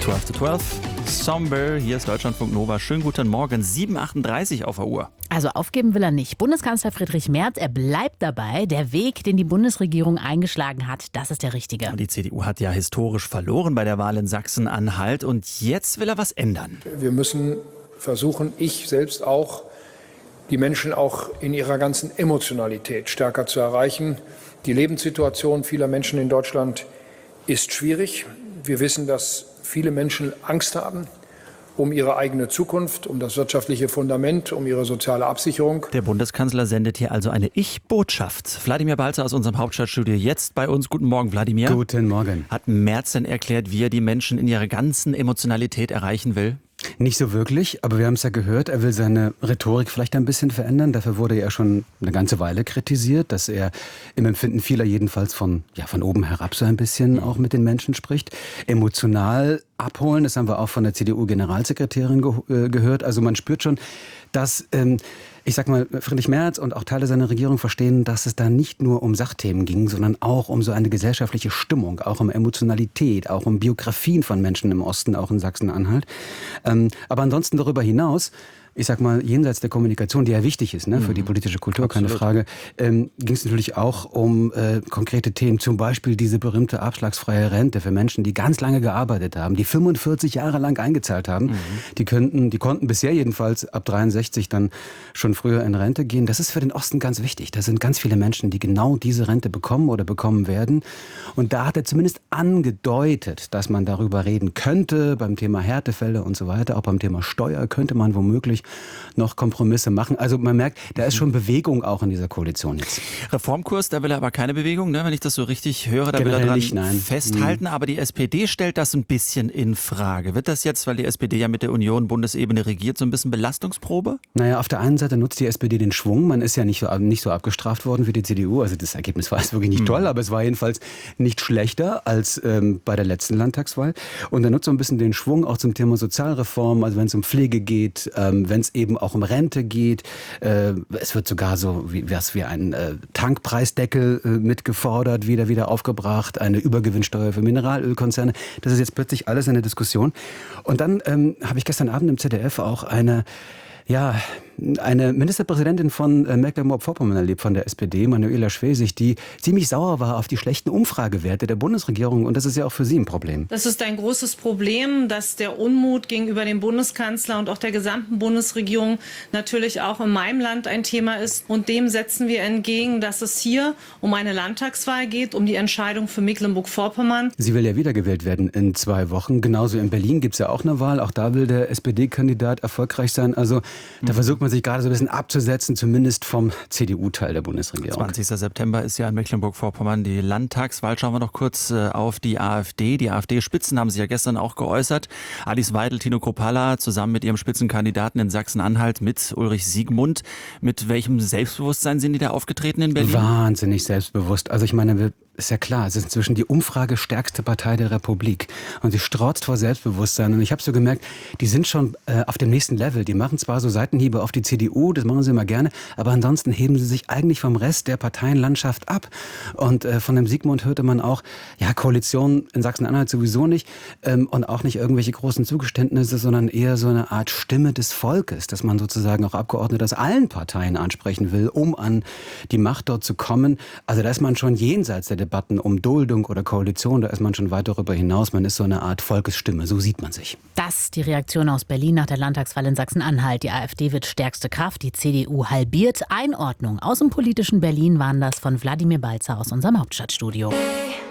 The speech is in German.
12 to 12. Somber, hier ist Deutschlandfunk Nova. Schönen guten Morgen, 7:38 auf der Uhr. Also aufgeben will er nicht. Bundeskanzler Friedrich Merz, er bleibt dabei. Der Weg, den die Bundesregierung eingeschlagen hat, das ist der richtige. Die CDU hat ja historisch verloren bei der Wahl in Sachsen-Anhalt und jetzt will er was ändern. Wir müssen versuchen, ich selbst auch, die Menschen auch in ihrer ganzen Emotionalität stärker zu erreichen. Die Lebenssituation vieler Menschen in Deutschland ist schwierig. Wir wissen, dass viele Menschen Angst haben um ihre eigene Zukunft, um das wirtschaftliche Fundament, um ihre soziale Absicherung. Der Bundeskanzler sendet hier also eine Ich-Botschaft. Wladimir Balzer aus unserem Hauptstadtstudio jetzt bei uns. Guten Morgen, Wladimir. Guten Morgen. Hat Merz denn erklärt, wie er die Menschen in ihrer ganzen Emotionalität erreichen will? Nicht so wirklich, aber wir haben es ja gehört, er will seine Rhetorik vielleicht ein bisschen verändern. Dafür wurde er schon eine ganze Weile kritisiert, dass er im Empfinden vieler jedenfalls von oben herab so ein bisschen auch mit den Menschen spricht. Emotional abholen, das haben wir auch von der CDU-Generalsekretärin gehört. Also man spürt schon, dass ich sag mal, Friedrich Merz und auch Teile seiner Regierung verstehen, dass es da nicht nur um Sachthemen ging, sondern auch um so eine gesellschaftliche Stimmung, auch um Emotionalität, auch um Biografien von Menschen im Osten, auch in Sachsen-Anhalt. Aber ansonsten darüber hinaus, ich sag mal, jenseits der Kommunikation, die ja wichtig ist, ne, für die politische Kultur, Absolut. keine Frage, ging es natürlich auch um konkrete Themen, zum Beispiel diese berühmte abschlagsfreie Rente für Menschen, die ganz lange gearbeitet haben, die 45 Jahre lang eingezahlt haben. Die konnten bisher jedenfalls ab 63 dann schon früher in Rente gehen. Das ist für den Osten ganz wichtig. Da sind ganz viele Menschen, die genau diese Rente bekommen oder bekommen werden. Und da hat er zumindest angedeutet, dass man darüber reden könnte, beim Thema Härtefälle und so weiter, auch beim Thema Steuer könnte man womöglich noch Kompromisse machen. Also man merkt, da ist schon Bewegung auch in dieser Koalition jetzt. Reformkurs, da will er aber keine Bewegung, ne? Wenn ich das so richtig höre, da will er Generell dran nicht, festhalten. Aber die SPD stellt das ein bisschen in Frage. Wird das jetzt, weil die SPD ja mit der Union Bundesebene regiert, so ein bisschen Belastungsprobe? Naja, auf der einen Seite nutzt die SPD den Schwung. Man ist ja nicht so abgestraft worden wie die CDU. Also das Ergebnis war jetzt wirklich nicht toll, aber es war jedenfalls nicht schlechter als bei der letzten Landtagswahl. Und er nutzt so ein bisschen den Schwung auch zum Thema Sozialreform, also wenn es um Pflege geht, wenn es eben auch um Rente geht. Es wird sogar so wie ein Tankpreisdeckel mitgefordert, wieder aufgebracht, eine Übergewinnsteuer für Mineralölkonzerne. Das ist jetzt plötzlich alles eine Diskussion. Und dann habe ich gestern Abend im ZDF auch eine Ministerpräsidentin von Mecklenburg-Vorpommern erlebt, von der SPD, Manuela Schwesig, die ziemlich sauer war auf die schlechten Umfragewerte der Bundesregierung. Und das ist ja auch für sie ein Problem. Das ist ein großes Problem, dass der Unmut gegenüber dem Bundeskanzler und auch der gesamten Bundesregierung natürlich auch in meinem Land ein Thema ist. Und dem setzen wir entgegen, dass es hier um eine Landtagswahl geht, um die Entscheidung für Mecklenburg-Vorpommern. Sie will ja wiedergewählt werden in 2 Wochen. Genauso in Berlin gibt es ja auch eine Wahl. Auch da will der SPD-Kandidat erfolgreich sein. Also da versucht man sich gerade so ein bisschen abzusetzen, zumindest vom CDU-Teil der Bundesregierung. 20. September ist ja in Mecklenburg-Vorpommern die Landtagswahl. Schauen wir noch kurz auf die AfD. Die AfD-Spitzen haben sich ja gestern auch geäußert. Alice Weidel, Tino Kruppalla zusammen mit ihrem Spitzenkandidaten in Sachsen-Anhalt mit Ulrich Siegmund. Mit welchem Selbstbewusstsein sind die da aufgetreten in Berlin? Wahnsinnig selbstbewusst. Also ich meine, ist ja klar, es ist inzwischen die umfragestärkste Partei der Republik. Und sie strotzt vor Selbstbewusstsein. Und ich habe so gemerkt, die sind schon auf dem nächsten Level. Die machen zwar so Seitenhiebe auf die CDU, das machen sie immer gerne, aber ansonsten heben sie sich eigentlich vom Rest der Parteienlandschaft ab. Und von dem Siegmund hörte man auch, ja, Koalition in Sachsen-Anhalt sowieso nicht und auch nicht irgendwelche großen Zugeständnisse, sondern eher so eine Art Stimme des Volkes, dass man sozusagen auch Abgeordnete aus allen Parteien ansprechen will, um an die Macht dort zu kommen. Also da ist man schon jenseits der Debatten um Duldung oder Koalition, da ist man schon weit darüber hinaus. Man ist so eine Art Volkesstimme, so sieht man sich. Das die Reaktion aus Berlin nach der Landtagswahl in Sachsen-Anhalt. Die AfD wird stärkste Kraft, die CDU halbiert. Einordnung aus dem politischen Berlin waren das von Wladimir Balzer aus unserem Hauptstadtstudio.